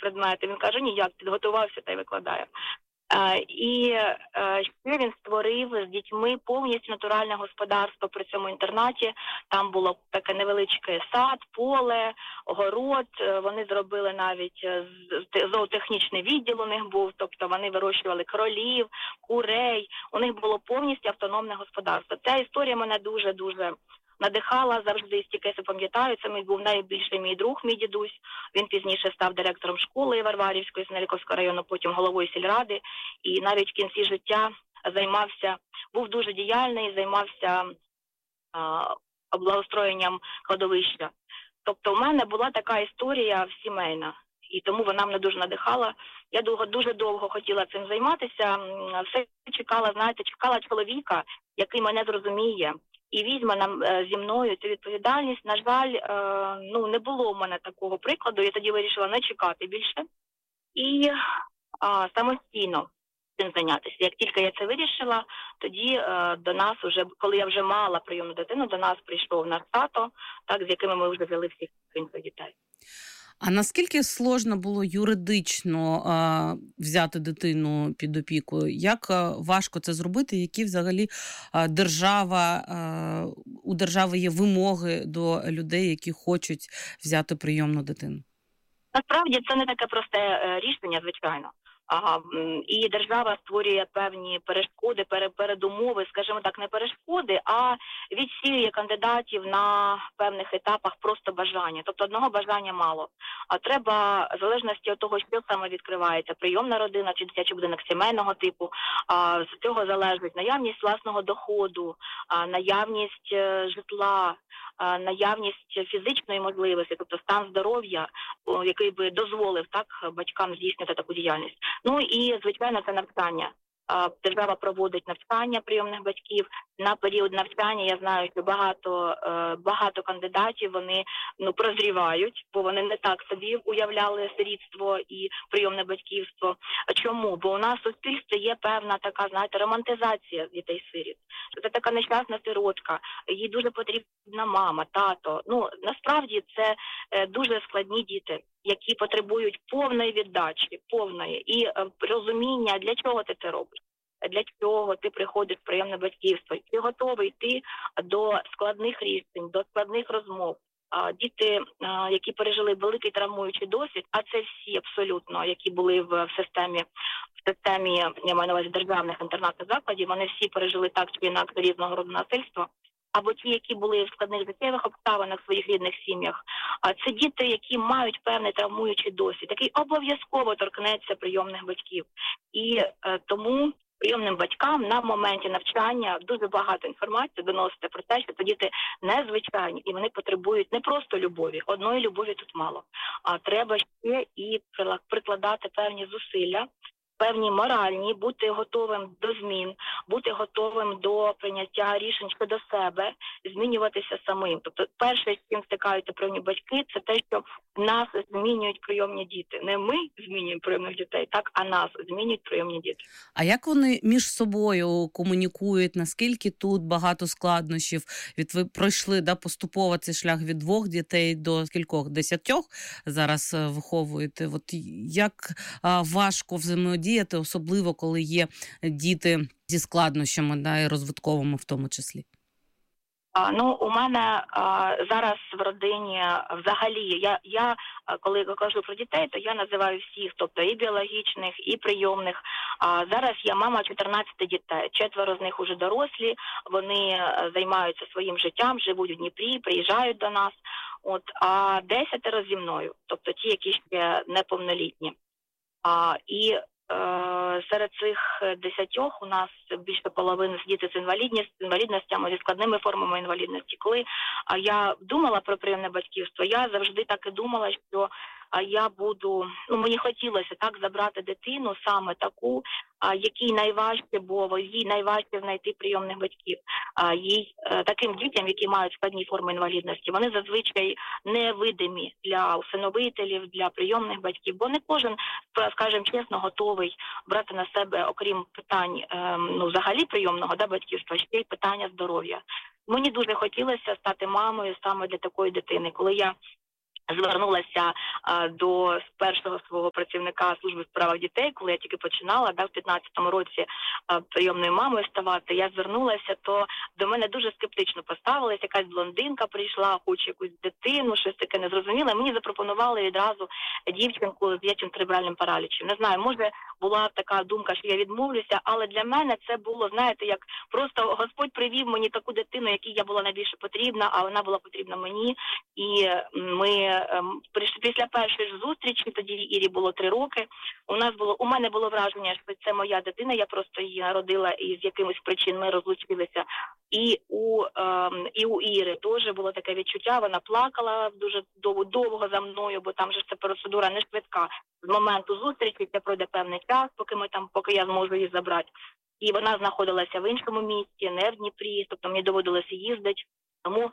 предмети. Він каже, ніяк, підготувався та й викладає. І ще він створив з дітьми повністю натуральне господарство при цьому інтернаті. Там було таке невеличке сад, поле, город. Вони зробили навіть зоотехнічний відділ у них був, тобто вони вирощували кролів, курей. У них було повністю автономне господарство. Ця історія мене дуже-дуже надихала завжди, стільки я пам'ятаю. Це був найбільший мій друг, мій дідусь. Він пізніше став директором школи Варварівської, Синельниковського району, потім головою сільради. І навіть в кінці життя був дуже діяльний, займався облагоустроєнням кладовища. Тобто у мене була така історія сімейна. І тому вона мене дуже надихала. Я дуже довго хотіла цим займатися. Все чекала чоловіка, який мене зрозуміє і візьме зі мною цю відповідальність. На жаль, не було в мене такого прикладу. Я тоді вирішила не чекати більше і самостійно цим зайнятися. Як тільки я це вирішила, тоді до нас коли я вже мала прийомну дитину, до нас прийшов наш тато, з якими ми вже взяли всіх дітей. А наскільки сложно було юридично взяти дитину під опіку? Як важко це зробити? Які взагалі у держави є вимоги до людей, які хочуть взяти прийомну дитину? Насправді це не таке просте рішення, звичайно. І держава створює певні перешкоди, передумови, скажімо так, не перешкоди, а відсіює кандидатів на певних етапах просто бажання. Тобто одного бажання мало. А треба, в залежності від того, що саме відкривається, прийомна родина чи дитячий будинок сімейного типу, з цього залежить наявність власного доходу, наявність житла, наявність фізичної можливості, тобто стан здоров'я, який би дозволив батькам здійснити таку діяльність. Ну і, звичайно, це навчання. Держава проводить навчання прийомних батьків. На період навчання я знаю, що багато кандидатів, вони прозрівають, бо вони не так собі уявляли сирітство і прийомне батьківство. Чому? Бо у нас в суспільстві є певна така, романтизація дітей-сиріт. Це така нещасна сиротка, їй дуже потрібна мама, тато. Насправді це дуже складні діти, які потребують повної віддачі, і розуміння, для чого ти це робиш, для чого ти приходиш в прийомне батьківство. Ти готовий йти до складних рішень, до складних розмов. Діти, які пережили великий травмуючий досвід, а це всі абсолютно, які були в системі, я маю на увазі державних інтернатних закладів, вони всі пережили так чи інакше різного роду насильство. Або ті, які були в складних життєвих обставинах в своїх рідних сім'ях. Це діти, які мають певний травмуючий досвід, який обов'язково торкнеться прийомних батьків. І тому прийомним батькам на моменті навчання дуже багато інформації доносити про те, що діти незвичайні, і вони потребують не просто любові. Одної любові тут мало. А треба ще і прикладати певні зусилля, певні моральні, бути готовим до змін, бути готовим до прийняття рішень щодо себе, змінюватися самим. Тобто перше, з чим стикаються прийомні батьки, це те, що нас змінюють прийомні діти. Не ми змінюємо прийомних дітей, а нас змінюють прийомні діти. А як вони між собою комунікують? Наскільки тут багато складнощів? Ви пройшли поступово цей шлях від 2 дітей до скількох? 10 зараз виховуєте? Як важко взаємодіяти, особливо коли є діти зі складнощами, і розвитковими в тому числі? У мене зараз в родині взагалі, я коли кажу про дітей, то я називаю всіх, тобто і біологічних, і прийомних. Зараз я мама 14 дітей, 4 з них уже дорослі, вони займаються своїм життям, живуть у Дніпрі, приїжджають до нас, а 10 зі мною, тобто ті, які ще неповнолітні. І серед цих 10 у нас більше половини діти з інвалідностями, зі складними формами інвалідності. Коли я думала про прийомне батьківство, я завжди так і думала, що я буду, мені хотілося забрати дитину саме таку, якій найважче, бо їй найважче знайти прийомних батьків. Таким дітям, які мають складні форми інвалідності, вони зазвичай невидимі для усиновителів, для прийомних батьків, бо не кожен, скажімо чесно, готовий брати на себе, окрім питань взагалі прийомного батьківства, ще й питання здоров'я. Мені дуже хотілося стати мамою саме для такої дитини. Коли я звернулася до першого свого працівника служби в справах дітей, коли я тільки починала, в 15-му році прийомною мамою ставати, я звернулася, то до мене дуже скептично поставилась, якась блондинка прийшла, хоче якусь дитину, щось таке незрозуміле. Мені запропонували відразу дівчинку з дитячим церебральним паралічем. Не знаю, може була така думка, що я відмовлюся, але для мене це було, знаєте, як просто Господь привів мені таку дитину, якій я була найбільше потрібна, а вона була потрібна мені. І ми після першої ж зустрічі, тоді Ірі було 3 роки, у мене було враження, що це моя дитина, я просто її народила і з якимось причин ми розлучилися. І у Іри теж було таке відчуття, вона плакала дуже довго за мною, бо там же ця процедура не швидка. З моменту зустрічі це пройде певний час, поки я зможу її забрати. І вона знаходилася в іншому місті, не в Дніпрі, тобто мені доводилося їздити. Тому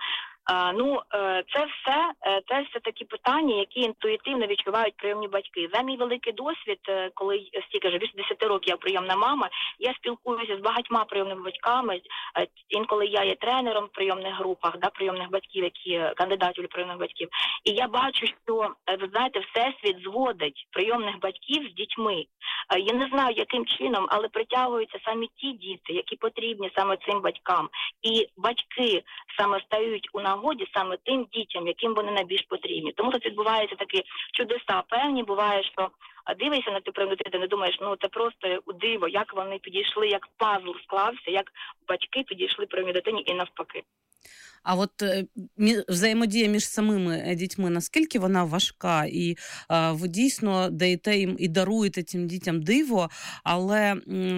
це все такі питання, які інтуїтивно відчувають прийомні батьки. За мій великий досвід, коли стільки вже більше 10 років я прийомна мама, я спілкуюся з багатьма прийомними батьками. Інколи я є тренером в прийомних групах, прийомних батьків, кандидатів у прийомних батьків. І я бачу, що, ви знаєте, всесвіт зводить прийомних батьків з дітьми. Я не знаю, яким чином, але притягуються саме ті діти, які потрібні саме цим батькам. І батьки саме стають у нагоді саме тим дітям, яким вони найбільш потрібні. Тому тут відбуваються такі чудеса певні. Буває, що дивишся на цю прийомну дитину, думаєш, це просто диво, як вони підійшли, як пазл склався, як батьки підійшли прийомній дитині і навпаки. А от взаємодія між самими дітьми, наскільки вона важка? І ви дійсно даєте їм і даруєте цим дітям диво, але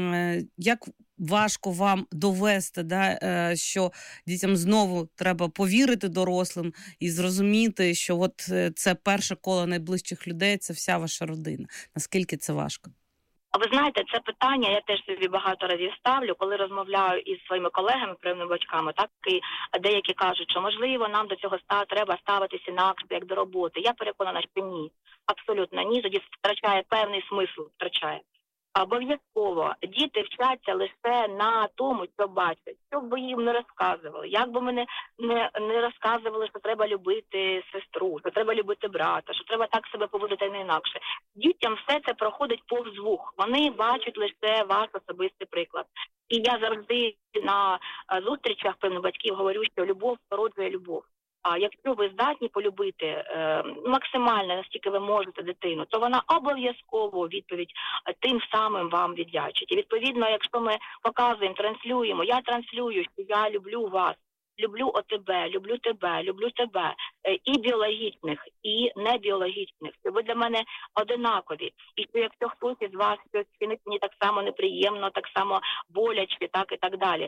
як важко вам довести, що дітям знову треба повірити дорослим і зрозуміти, що от це перше коло найближчих людей, це вся ваша родина. Наскільки це важко? А ви знаєте, це питання я теж собі багато разів ставлю, коли розмовляю із своїми колегами, прийомними батьками, так і деякі кажуть, що можливо нам до цього треба ставитися інакше, як до роботи. Я переконана, що ні. Абсолютно ні. Тоді втрачає певний смисл, втрачає. Обов'язково діти вчаться лише на тому, що бачать, що б їм не розказували, як би ми не розказували, що треба любити сестру, що треба любити брата, що треба так себе поводити не інакше. Дітям все це проходить повз вух. Вони бачать лише ваш особистий приклад. І я завжди на зустрічах певних батьків говорю, що любов породжує любов. А якщо ви здатні полюбити максимально, наскільки ви можете дитину, то вона обов'язково відповідь тим самим вам віддячить. І відповідно, якщо ми показуємо, транслюємо, я транслюю, що я люблю вас, люблю тебе, люблю тебе, і біологічних, і небіологічних, що ви для мене одинакові. І що якщо хтось із вас щось чинить мені так само неприємно, так само боляче, так і так далі.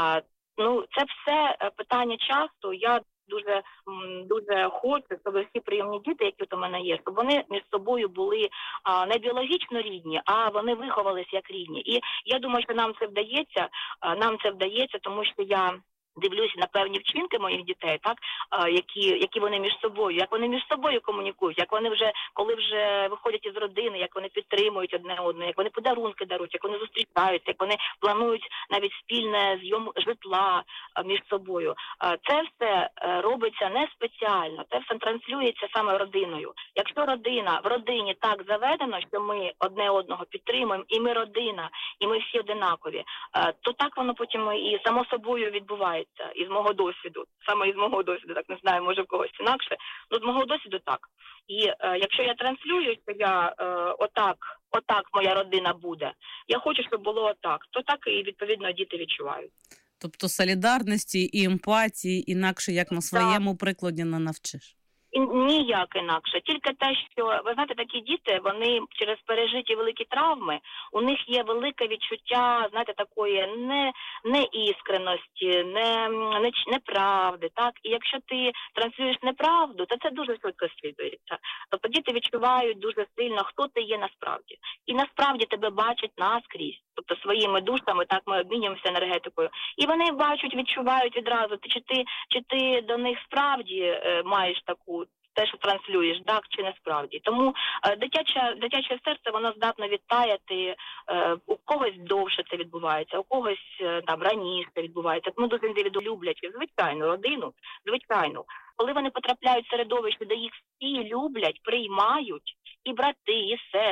Це все питання часу. Я дуже хочу, щоб всі прийомні діти, які у мене є, щоб вони між собою були не біологічно рідні, а вони виховались як рідні. І я думаю, що нам це вдається, тому що я дивлюся на певні вчинки моїх дітей, так, які вони між собою, як вони між собою комунікують, як вони коли вже виходять із родини, як вони підтримують одне одне, як вони подарунки дарують, як вони зустрічаються, як вони планують навіть спільне зйом житла між собою. Це все робиться не спеціально, це все транслюється саме родиною. Якщо в родині так заведено, що ми одне одного підтримуємо, і ми родина, і ми всі одинакові, то так воно потім і само собою відбувається. Із мого досвіду, так не знаю, може в когось інакше, з мого досвіду так. І якщо я транслюю, що я отак моя родина буде, я хочу, щоб було отак, то так і відповідно діти відчувають. Тобто солідарності і емпатії інакше, як на своєму прикладі не навчиш? Ніяк інакше. Тільки те, що, ви знаєте, такі діти, вони через пережиті великі травми, у них є велике відчуття, знаєте, такої неіскреності, неправди, так? І якщо ти транслюєш неправду, то це дуже швидко слідується. Тобто діти відчувають дуже сильно, хто ти є насправді. І насправді тебе бачать наскрізь. Тобто своїми душами, так, ми обмінюємося енергетикою. І вони бачать, відчувають відразу, чи ти до них справді маєш те, що транслюєш, так чи не справді. Тому дитяче серце, воно здатно відтаяти, у когось довше це відбувається, у когось там раніше відбувається. Тому дуже індивідуально люблять, звичайно, родину, звичайно. Коли вони потрапляють в середовище, де їх всі люблять, приймають, і брати, і сестри,